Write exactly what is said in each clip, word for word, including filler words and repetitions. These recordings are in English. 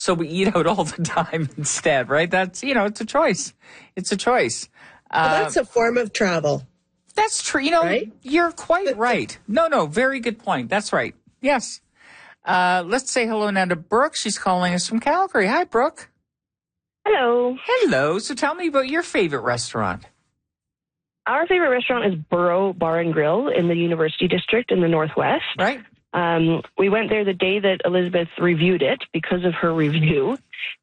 so we eat out all the time instead, right? That's, you know, it's a choice. It's a choice. Well, uh, that's a form of travel. That's true. You know, right? You're quite right. No, no, very good point. That's right. Yes. Uh, let's say hello now to Brooke. She's calling us from Calgary. Hi, Brooke. Hello. Hello. So tell me about your favorite restaurant. Our favorite restaurant is Burrow Bar and Grill in the University District in the Northwest. Right. Um, we went there the day that Elizabeth reviewed it because of her review.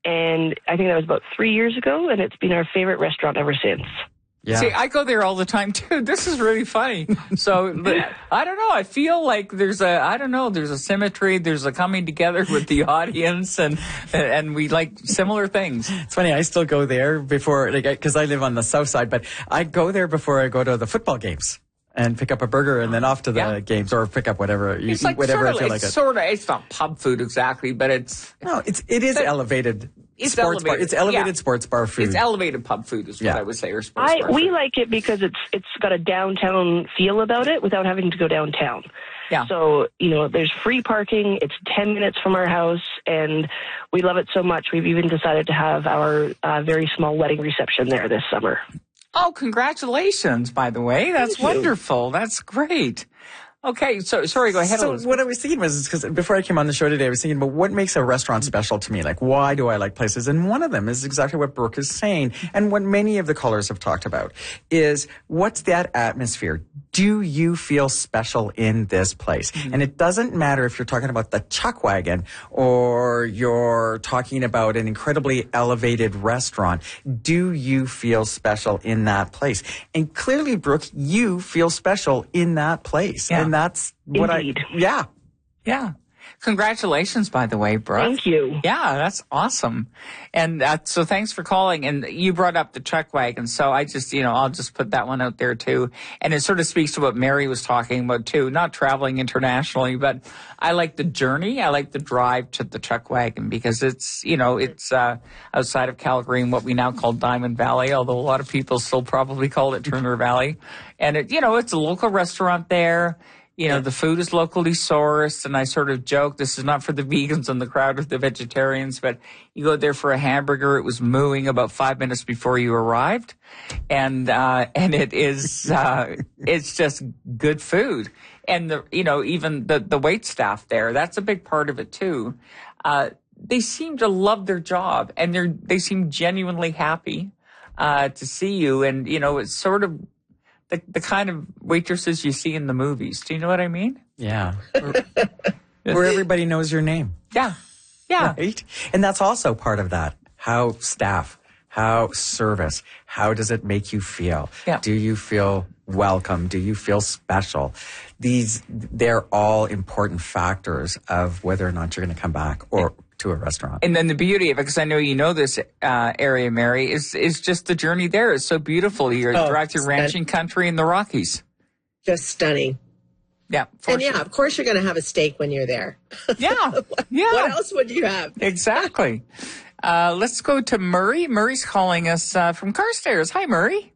And I think that was about three years ago, and it's been our favorite restaurant ever since. Yeah. See, I go there all the time, too. This is really funny. So, I don't know. I feel like there's a, I don't know, there's a symmetry. There's a coming together with the audience, and and we like similar things. It's funny. I still go there before, like, because I live on the south side, but I go there before I go to the football games and pick up a burger and then off to the yeah. games, or pick up whatever you it's like whatever sort of, I feel it's like it. Sort of, it's not pub food exactly, but it's no, it's it is elevated. It's sports elevated. bar. It's elevated yeah. sports bar food. It's elevated pub food is what yeah. I would say, or sports I, bar we food. like it because it's it's got a downtown feel about it without having to go downtown. Yeah. So, you know, there's free parking. It's ten minutes from our house, and we love it so much. We've even decided to have our uh, very small wedding reception there this summer. Oh, congratulations, by the way. That's Thank wonderful. You. That's great. Okay, so sorry, go ahead. So Elizabeth. what I was thinking was, because before I came on the show today, I was thinking about what makes a restaurant special to me. Like, why do I like places? And one of them is exactly what Brooke is saying, and what many of the callers have talked about, is what's that atmosphere? Do you feel special in this place? Mm-hmm. And it doesn't matter if you're talking about the Chuck Wagon or you're talking about an incredibly elevated restaurant. Do you feel special in that place? And clearly, Brooke, you feel special in that place. Yeah. And that's what Indeed. I, yeah. Yeah. Congratulations, by the way, Brooke. Thank you. Yeah, that's awesome. And uh, so thanks for calling. And you brought up the Chuck Wagon. So I just, you know, I'll just put that one out there too. And it sort of speaks to what Mary was talking about too, not traveling internationally, but I like the journey. I like the drive to the Chuck Wagon because it's, you know, it's uh, outside of Calgary in what we now call Diamond Valley, although a lot of people still probably call it Turner Valley. And it, you know, it's a local restaurant there. You know, the food is locally sourced, and I sort of joke, this is not for the vegans in the crowd or the vegetarians, but you go there for a hamburger, it was mooing about five minutes before you arrived, and uh, and it is, uh, it's just good food. And, the you know, even the, the wait staff there, that's a big part of it, too. Uh, they seem to love their job, and they're they seem genuinely happy uh, to see you, and, you know, it's sort of The, the kind of waitresses you see in the movies. Do you know what I mean? Yeah. Where everybody knows your name. Yeah. Yeah. Right? And that's also part of that. How staff, how service, how does it make you feel? Yeah. Do you feel welcome? Do you feel special? These, they're all important factors of whether or not you're going to come back or to a restaurant. And then the beauty of it, because I know you know this uh, area, Mary, is is just the journey there is so beautiful. You oh, drive through ranching country in the Rockies. Just stunning. Yeah. And sure. yeah, of course you're going to have a steak when you're there. Yeah. what, Yeah. What else would you have? Exactly. Uh, let's go to Murray. Murray's calling us uh, from Carstairs. Hi, Murray.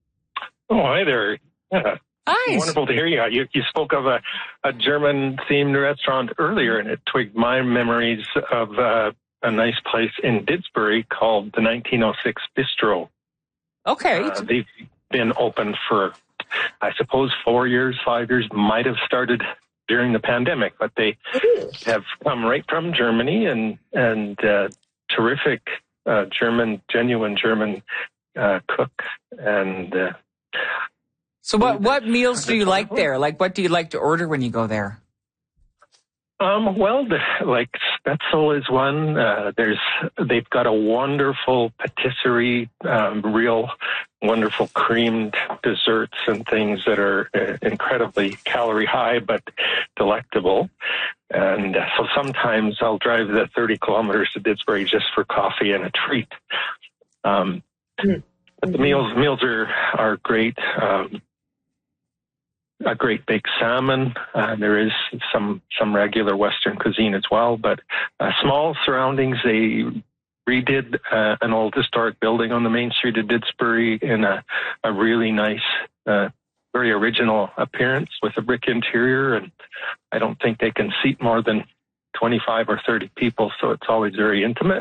Oh, hi there. Yeah. Nice. Wonderful to hear you. You, you spoke of a, a German-themed restaurant earlier, and it twigged my memories of uh, a nice place in Didsbury called the nineteen oh six Bistro. Okay. Uh, they've been open for, I suppose, four years, five years, might have started during the pandemic, but they Ooh. have come right from Germany, and, and uh, terrific uh, German, genuine German uh, cook, and... Uh, So what, what meals do you like there? Like, what do you like to order when you go there? Um, well, the, like Spetzel is one. Uh, there's, they've got a wonderful patisserie, um, real wonderful creamed desserts and things that are uh, incredibly calorie high, but delectable. And uh, so sometimes I'll drive the thirty kilometers to Didsbury just for coffee and a treat. Um, mm-hmm. But the meals, meals are, are great. Um, a great baked salmon. Uh, there is some, some regular Western cuisine as well, but uh, small surroundings. They redid uh, an old historic building on the main street of Didsbury in a, a really nice, uh, very original appearance with a brick interior. And I don't think they can seat more than twenty-five or thirty people, so it's always very intimate.